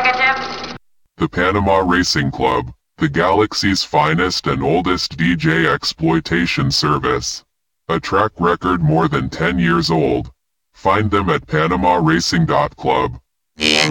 Negative. The Panama Racing Club, the galaxy's finest and oldest DJ exploitation service. A track record more than 10 years old. Find them at PanamaRacing.club. The